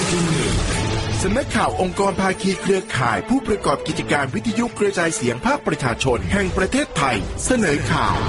สำนักข่าวองค์กรภาคีเครือข่ายผู้ประกอบกิจการวิทยุกระจายเสียงภาคประชาชนแห่งประเทศไทยเสนอข่าว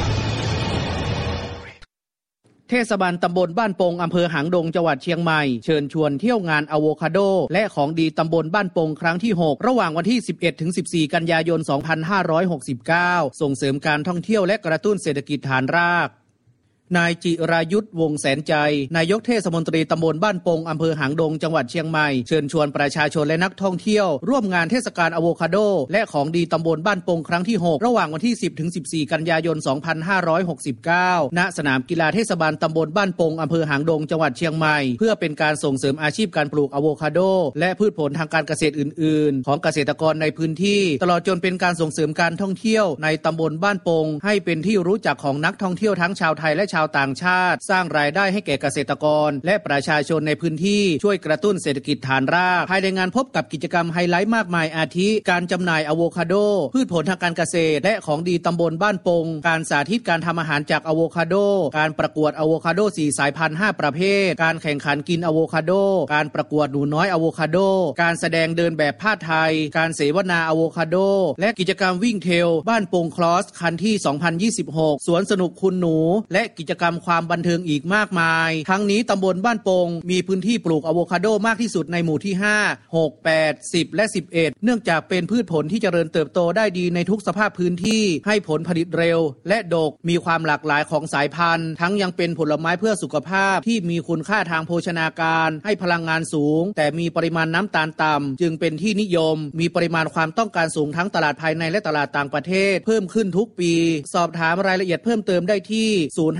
เทศบาลตำบลบ้านโป่งอำเภอหางดงจังหวัดเชียงใหม่เชิญชวนเที่ยวงานอะโวคาโดและของดีตำบลบ้านโป่งครั้งที่6ระหว่างวันที่ 11-14 กันยายน 2569ส่งเสริมการท่องเที่ยวและกระตุ้นเศรษฐกิจฐานรากนายจิรายุทธวงศ์แสนใจนายกเทศมนตรีตำบลบ้านโป่งอำเภอหางดงจังหวัดเชียงใหม่เชิญชวนประชาชนและนักท่องเที่ยวร่วมงานเทศกาลอะโวคาโดและของดีตำบลบ้านโป่งครั้งที่6ระหว่างวันที่ 10-14 กันยายน 2569ณสนามกีฬาเทศบาลตำบลบ้านโป่งอำเภอหางดงจังหวัดเชียงใหม่เพื่อเป็นการส่งเสริมอาชีพการปลูกอะโวคาโดและพืชผลทางการเกษตรอื่นๆของเกษตรกรในพื้นที่ตลอดจนเป็นการส่งเสริมการท่องเที่ยวในตำบลบ้านโป่งให้เป็นที่รู้จักของนักท่องเที่ยวทั้งชาวไทยและชาวต่างชาติสร้างรายได้ให้แก่เกษตรกรและประชาชนในพื้นที่ช่วยกระตุ้นเศรษฐกิจฐานรากภายในงานพบกับกิจกรรมไฮไลท์มากมายอาทิการจำหน่ายอะโวคาโดพืชผลทางการเกษตรและของดีตำบลบ้านโป่งการสาธิตการทำอาหารจากอะโวคาโดการประกวดอะโวคาโด4สายพันธุ์5ประเภทการแข่งขันกินอะโวคาโดการประกวดหนูน้อยอะโวคาโดการแสดงเดินแบบผ้าไทยการเสวนาอะโวคาโดและกิจกรรมวิ่งเทรลบ้านโป่งคลอสคันที่2026สวนสนุกคุณหนูและกิจกรรมความบันเทิงอีกมากมายทั้งนี้ตำบลบ้านโป่งมีพื้นที่ปลูกอะโวคาโดมากที่สุดในหมู่ที่5 6 8 10และ11เนื่องจากเป็นพืชผลที่เจริญเติบโตได้ดีในทุกสภาพพื้นที่ให้ผลผลิตเร็วและดกมีความหลากหลายของสายพันธุ์ทั้งยังเป็นผลไม้เพื่อสุขภาพที่มีคุณค่าทางโภชนาการให้พลังงานสูงแต่มีปริมาณน้ำตาลต่ำจึงเป็นที่นิยมมีปริมาณความต้องการสูงทั้งตลาดภายในและตลาดต่างประเทศเพิ่มขึ้นทุกปีสอบถามรายละเอียดเพิ่มเติมได้ที่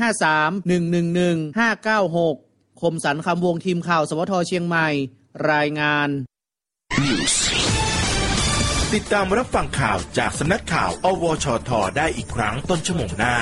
053-111-596คมสันคำวงทีมข่าวสวทเชียงใหม่รายงานติดตามรับฟังข่าวจากสำนักข่าวอวชทได้อีกครั้งต้นชั่วโมงหน้า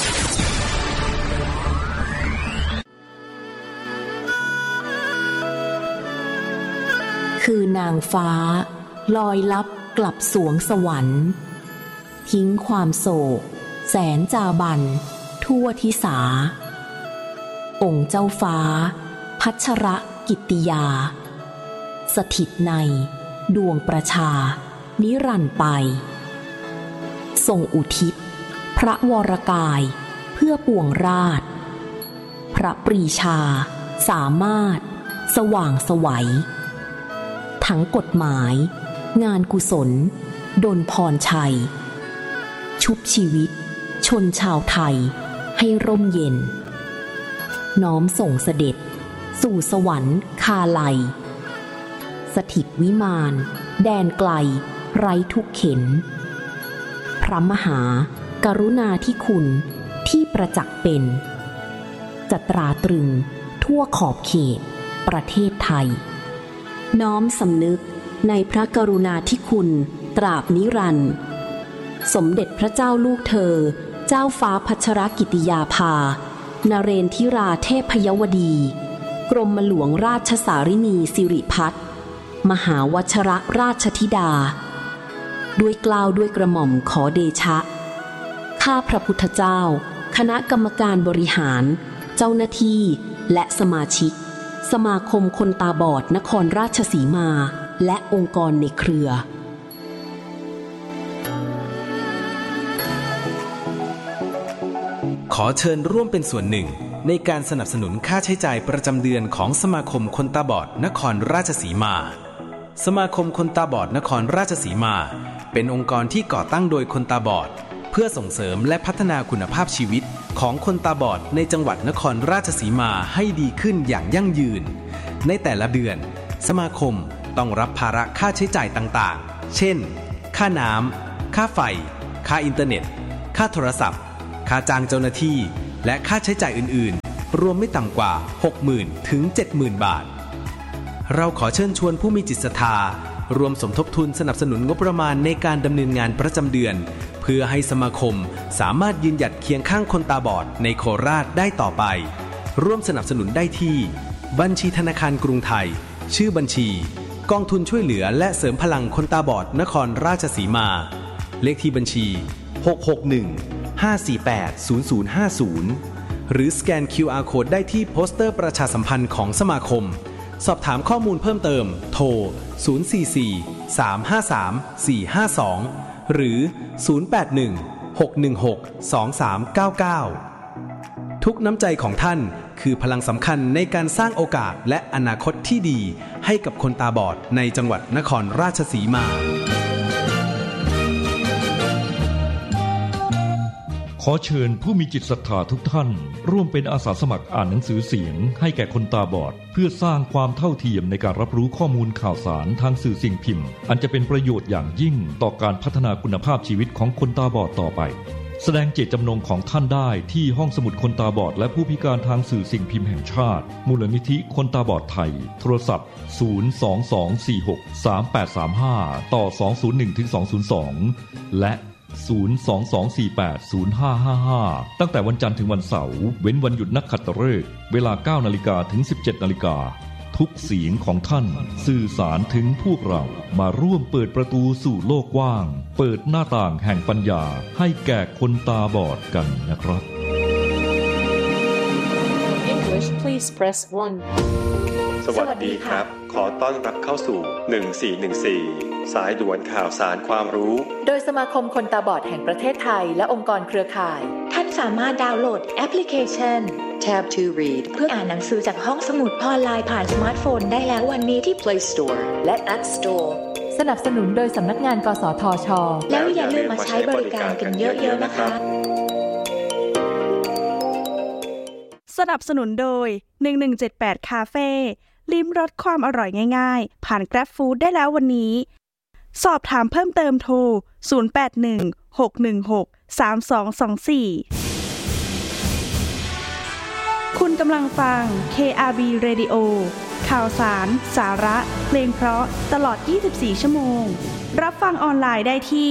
คือนางฟ้าลอยลับกลับสวงสวรรค์ทิ้งความโศกแสนจาบันทั่วทิสาองค์เจ้าฟ้าพัชรกิตติยาสถิตในดวงประชานิรันดร์ไปทรงอุทิศพระวรกายเพื่อปวงราชพระปรีชาสามารถสว่างไสวทั้งกฎหมายงานกุศลดลพรชัยชุบชีวิตชนชาวไทยให้ร่มเย็นน้อมส่งเสด็จสู่สวรรค์คาลัยสถิตวิมานแดนไกลไร้ทุกเข็ญพระมหากรุณาธิคุณที่ประจักษ์เป็นจะตราตรึงทั่วขอบเขตประเทศไทยน้อมสำนึกในพระกรุณาธิคุณตราบนิรันดร์สมเด็จพระเจ้าลูกเธอเจ้าฟ้าพัชรกิติยาภานเรนทิราเทพยวดีกรมหลวงราชสารินีสิริพัฒน์มหาวชรราชธิดาด้วยเกล้าด้วยกระหม่อมขอเดชะข้าพระพุทธเจ้าคณะกรรมการบริหารเจ้าหน้าที่และสมาชิกสมาคมคนตาบอดนครราชสีมาและองค์กรในเครือขอเชิญร่วมเป็นส่วนหนึ่งในการสนับสนุนค่าใช้จ่ายประจำเดือนของสมาคมคนตาบอดนครราชสีมาสมาคมคนตาบอดนครราชสีมาเป็นองค์กรที่ก่อตั้งโดยคนตาบอดเพื่อส่งเสริมและพัฒนาคุณภาพชีวิตของคนตาบอดในจังหวัดนครราชสีมาให้ดีขึ้นอย่างยั่งยืนในแต่ละเดือนสมาคมต้องรับภาระค่าใช้จ่ายต่างๆเช่นค่าน้ำค่าไฟค่าอินเทอร์เน็ตค่าโทรศัพท์ค่าจ้างเจ้าหน้าที่และค่าใช้จ่ายอื่นๆรวมไม่ต่ำกว่า 60,000 ถึง 70,000 บาทเราขอเชิญชวนผู้มีจิตศรัทธารวมสมทบทุนสนับสนุนงบประมาณในการดำเนินงานประจำเดือนเพื่อให้สมาคมสามารถยืนหยัดเคียงข้างคนตาบอดในโคราชได้ต่อไปร่วมสนับสนุนได้ที่บัญชีธนาคารกรุงไทยชื่อบัญชีกองทุนช่วยเหลือและเสริมพลังคนตาบอดนครราชสีมาเลขที่บัญชี661-548-0050หรือสแกน QR Code ได้ที่โปสเตอร์ประชาสัมพันธ์ของสมาคมสอบถามข้อมูลเพิ่มเติมโทร044-353-452หรือ081-616-2399ทุกน้ำใจของท่านคือพลังสำคัญในการสร้างโอกาสและอนาคตที่ดีให้กับคนตาบอดในจังหวัดนครราชสีมาขอเชิญผู้มีจิตศรัทธาทุกท่านร่วมเป็นอาสาสมัครอ่านหนังสือเสียงให้แก่คนตาบอดเพื่อสร้างความเท่าเทียมในการรับรู้ข้อมูลข่าวสารทางสื่อสิ่งพิมพ์อันจะเป็นประโยชน์อย่างยิ่งต่อการพัฒนาคุณภาพชีวิตของคนตาบอดต่อไปแสดงเจตจำนงของท่านได้ที่ห้องสมุดคนตาบอดและผู้พิการทางสื่อสิ่งพิมพ์แห่งชาติมูลนิธิคนตาบอดไทยโทรศัพท์022463835ต่อ201-202และ022480555ตั้งแต่วันจันทร์ถึงวันเสาร์เว้นวันหยุดนักขัตฤกษ์เวลา 9:00 นถึง 17:00 นทุกเสียงของท่านสื่อสารถึงพวกเรามาร่วมเปิดประตูสู่โลกกว้างเปิดหน้าต่างแห่งปัญญาให้แก่คนตาบอดกันนะครับ English please press 1 สวัสดีครับขอต้อนรับเข้าสู่1414สายด่วนข่าวสารความรู้โดยสมาคมคนตาบอดแห่งประเทศไทยและองค์กรเครือข่ายท่านสามารถดาวน์โหลดแอปพลิเคชัน Tab to Read เพื่ออ่านหนังสือจากห้องสมุดออนไลน์ผ่านสมาร์ทโฟนได้แล้ววันนี้ที่ Play Store และ App Store สนับสนุนโดยสำนักงานกสทช.แล้วอย่าลืมมาใช้บริการกันเยอะๆนะคะสนับสนุนโดย1178คาเฟ่ลิ้มรสความอร่อยง่ายๆผ่าน Grab Food ได้แล้ววันนี้สอบถามเพิ่มเติมโทร0816163224คุณกำลังฟัง KRB Radio ข่าวสารสาระเพลงเพราะตลอด24ชั่วโมงรับฟังออนไลน์ได้ที่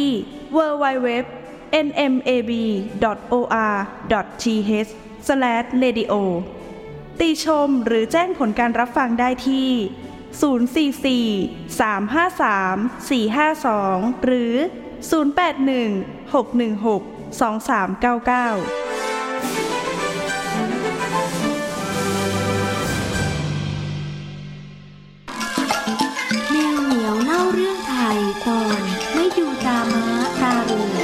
www.nmab.or.th/radio ติชมหรือแจ้งผลการรับฟังได้ที่044-353-452หรือ081-616-2399 ตอนไม่ดูตาม้าตาเรือ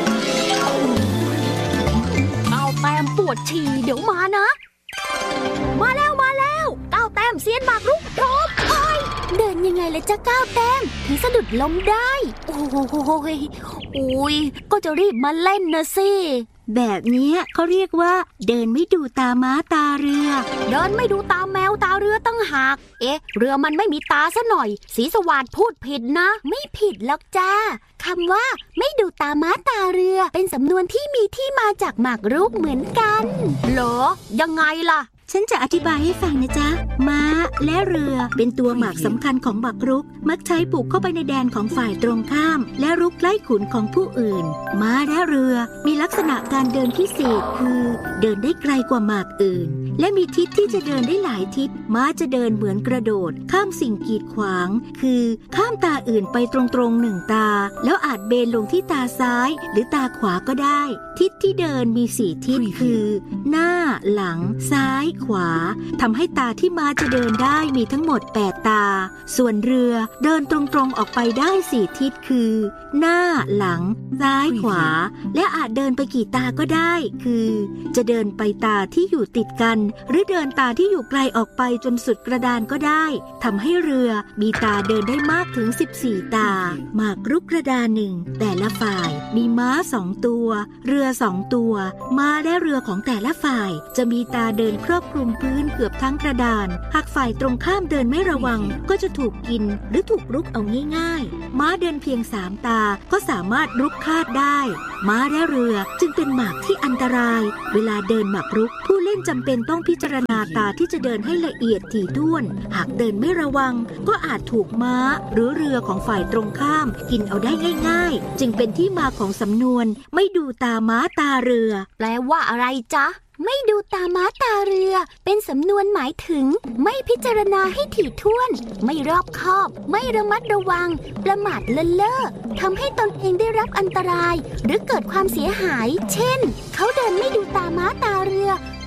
เอาแต้มปวดฉี่เดี๋ยวมานะมาแล้วก้าวแต้มเซียนหมากรุกพร้อมเฮ้ยเดินยังไงเลยจ้ะก้าวแต้มถึงสะดุดล้มได้โอ้ยก็จะรีบมาเล่นนะสิแบบนี้เขาเรียกว่าเดินไม่ดูตาม้าตาเรือเดินไม่ดูตาแมวตาเรือตั้งหากเรือมันไม่มีตาซะหน่อยศรีสวัสดิ์พูดผิดนะไม่ผิดหรอกจ้าคำว่าไม่ดูตาม้าตาเรือเป็นสำนวนที่มีที่มาจากหมากรุกเหมือนกันเหรอยังไงล่ะฉันจะอธิบายให้ฟังนะจ๊ะม้าและเรือเป็นตัวหมากสำคัญของหมากรุกมักใช้ปลูกเข้าไปในแดนของฝ่ายตรงข้ามและรุกไล่ขุนของผู้อื่นม้าและเรือมีลักษณะการเดินพิเศษคือเดินได้ไกลกว่าหมากอื่นและมีทิศที่จะเดินได้หลายทิศม้าจะเดินเหมือนกระโดดข้ามสิ่งกีดขวางคือข้ามตาอื่นไปตรงๆหนึ่งตาแล้วอาจเบนลงที่ตาซ้ายหรือตาขวาก็ได้ทิศที่เดินมี4ทิศคือหน้าหลังซ้ายขวาทำให้ตาที่ม้าจะเดินได้มีทั้งหมด8ตาส่วนเรือเดินตรงๆออกไปได้4ทิศคือหน้าหลังซ้ายขวาและอาจเดินไปกี่ตาก็ได้คือจะเดินไปตาที่อยู่ติดกันหรือเดินตาที่อยู่ไกลออกไปจนสุดกระดานก็ได้ทำให้เรือมีตาเดินได้มากถึง14ตาหมากรุกกระดานหนึ่งแต่ละฝ่ายมีม้า2ตัวเรือ2ตัวม้าและเรือของแต่ละฝ่ายจะมีตาเดินครอบคลุมพื้นเกือบทั้งกระดานหากฝ่ายตรงข้ามเดินไม่ระวังก็จะถูกกินหรือถูกรุกเอาง่ายๆม้าเดินเพียง3ตาก็สามารถรุกคาดได้ม้าและเรือจึงเป็นหมากที่อันตรายเวลาเดินหมากรุกผู้เล่นจำเป็นต้องพิจารณาตาที่จะเดินให้ละเอียดถี่ถ้วนหากเดินไม่ระวังก็อาจถูกม้าหรือเรือของฝ่ายตรงข้ามกินเอาได้ง่ายๆจึงเป็นที่มาของสำนวนไม่ดูตาม้าตาเรือแปลว่าอะไรจ๊ะไม่ดูตาม้าตาเรือเป็นสำนวนหมายถึงไม่พิจารณาให้ถี่ถ้วนไม่รอบคอบไม่ระมัดระวังประมาทเลินเล่อทำให้ตนเองได้รับอันตรายหรือเกิดความเสียหายเช่นเขาเดินไม่ดูตาม้าตาเรือต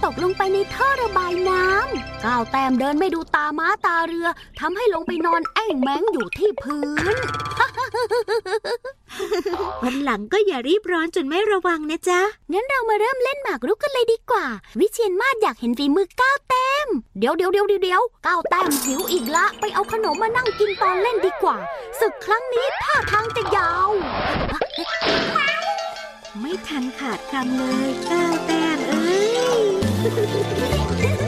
ตกลงไปในท่อระบายน้ำก้าวแต้มเดินไม่ดูตาม้าตาเรือทำให้ลงไปนอนแอ่งแม้งอยู่ที่พื้นวันหลังก็อย่ารีบร้อนจนไม่ระวังนะจ๊ะงั้นเรามาเริ่มเล่นหมากรุกกันเลยดีกว่าวิเชียรมาศอยากเห็นฝีมือก้าวแต้มเดี๋ยวก้าวแต้มหิวอีกละไปเอาขนมมานั่งกินตอนเล่นดีกว่าศึกครั้งนี้ท่าทางจะยาวไม่ทันขาดคำเลยก้าวแต้มเอ้ย